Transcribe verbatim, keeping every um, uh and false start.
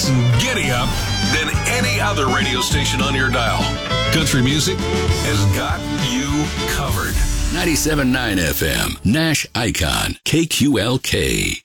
less giddy up than any other radio station on your dial. Country music has got you covered. ninety-seven point nine F M, Nash Icon, K Q L K.